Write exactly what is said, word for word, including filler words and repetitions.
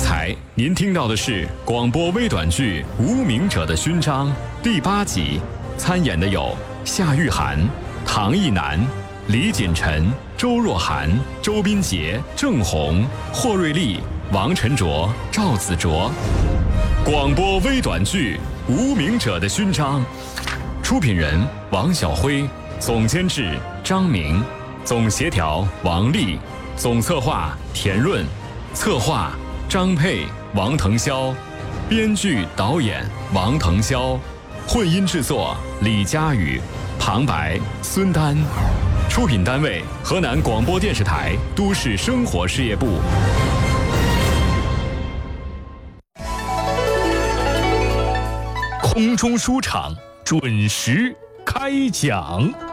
才您听到的是广播微短剧《无名者的勋章》第八集，参演的有夏玉涵、唐艺南、李锦晨、周若涵、周斌杰、郑红、霍瑞丽、王晨卓、赵子卓。广播微短剧《无名者的勋章》，出品人王晓辉，总监制张明，总协调王丽，总策划田润，策划张佩、王腾霄，编剧导演王腾霄，混音制作李佳宇，旁白孙丹，出品单位河南广播电视台都市生活事业部。空中书场准时开讲。